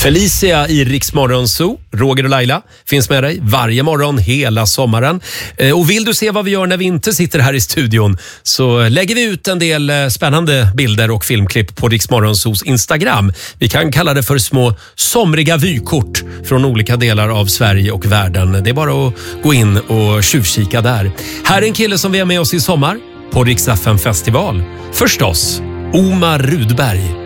Felicia i Rix Morgon Zoo. Roger och Laila finns med dig varje morgon hela sommaren. Och vill du se vad vi gör när vi inte sitter här i studion, så lägger vi ut en del spännande bilder och filmklipp på Rix Morgon Zoos Instagram. Vi kan kalla det för små somriga vykort från olika delar av Sverige och världen. Det är bara att gå in och tjuvkika där. Här är en kille som vi har med oss i sommar på Rix FM festival. Förstås, Omar Rudberg.